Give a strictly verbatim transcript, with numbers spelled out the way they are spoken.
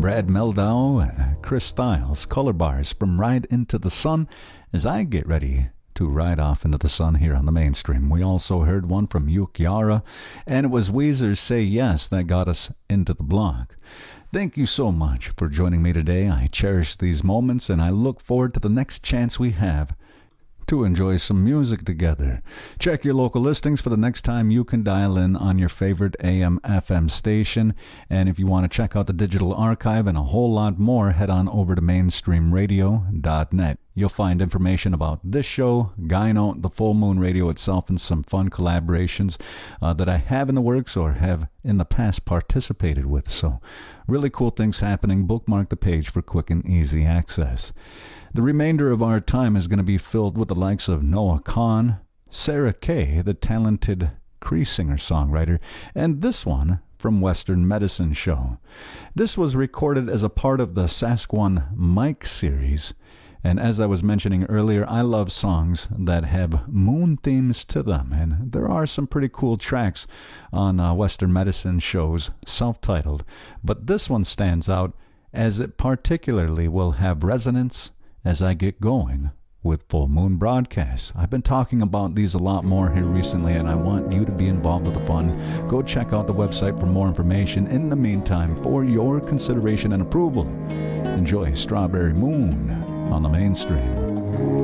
Brad Meldau and Chris Stiles, Color Bars from Ride Into the Sun, as I get ready to ride off into the sun here on the mainstream. We also heard one from Yuk Yara, and it was Weezer's Say Yes that got us into the block. Thank you so much for joining me today. I cherish these moments, and I look forward to the next chance we have to enjoy some music together. Check your local listings for the next time you can dial in on your favorite A M F M station. And if you want to check out the digital archive and a whole lot more, head on over to mainstream radio dot net. You'll find information about this show, Gyno, the Full Moon Radio itself, and some fun collaborations uh, that I have in the works or have in the past participated with. So really cool things happening. Bookmark the page for quick and easy access. The remainder of our time is going to be filled with the likes of Noah Kahan, Sarah Kay, the talented Cree singer-songwriter, and this one from Western Medicine Show. This was recorded as a part of the Sasquan Mike series, and as I was mentioning earlier, I love songs that have moon themes to them, and there are some pretty cool tracks on uh, Western Medicine Show's self-titled, but this one stands out as it particularly will have resonance as I get going with Full Moon broadcasts. I've been talking about these a lot more here recently, and I want you to be involved with the fun. Go check out the website for more information. In the meantime, for your consideration and approval, enjoy Strawberry Moon on the mainstream.